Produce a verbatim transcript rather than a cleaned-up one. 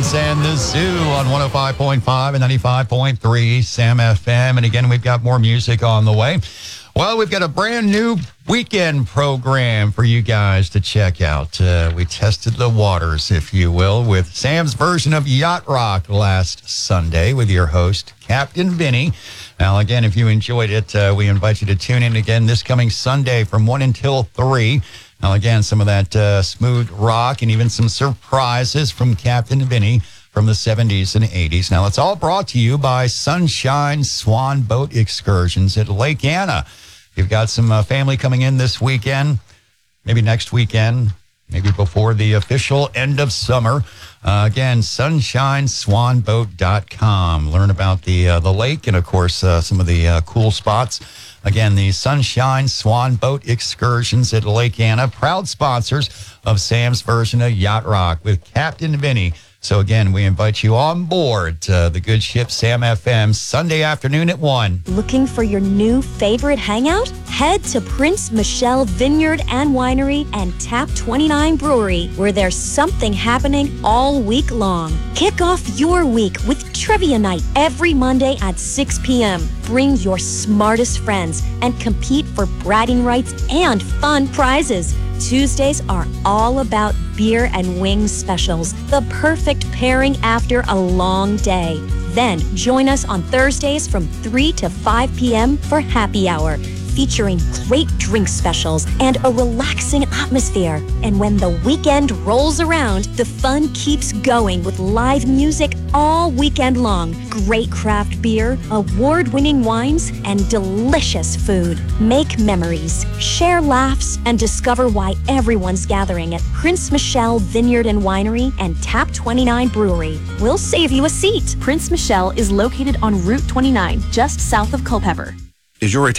Prince and the Zoo on one oh five point five and ninety-five point three Sam F M. And again, we've got more music on the way. Well, we've got a brand new weekend program for you guys to check out. Uh, we tested the waters, if you will, with Sam's version of Yacht Rock last Sunday with your host, Captain Vinny. Now, again, if you enjoyed it, uh, we invite you to tune in again this coming Sunday from one until three. Now, again, some of that uh, smooth rock and even some surprises from Captain Vinny from the seventies and eighties. Now, it's all brought to you by Sunshine Swan Boat Excursions at Lake Anna. You've got some uh, family coming in this weekend, maybe next weekend, maybe before the official end of summer. Uh, again, sunshine swan boat dot com. Learn about the uh, the lake and, of course, uh, some of the uh, cool spots. Again, the Sunshine Swan Boat Excursions at Lake Anna, proud sponsors of Sam's version of Yacht Rock with Captain Vinny. So, again, we invite you on board uh, the good ship Sam F M Sunday afternoon at one. Looking for your new favorite hangout? Head to Prince Michelle Vineyard and Winery and Tap twenty-nine Brewery, where there's something happening all week long. Kick off your week with Trivia Night every Monday at six p.m. Bring your smartest friends and compete for bragging rights and fun prizes. Tuesdays are all about beer and wings specials, the perfect pairing after a long day. Then join us on Thursdays from three to five p.m. for happy hour, featuring great drink specials and a relaxing atmosphere. And when the weekend rolls around, the fun keeps going with live music all weekend long, great craft beer, award-winning wines, and delicious food. Make memories, share laughs, and discover why everyone's gathering at Prince Michelle Vineyard and Winery and Tap twenty-nine Brewery. We'll save you a seat. Prince Michelle is located on Route twenty-nine, just south of Culpeper. Is your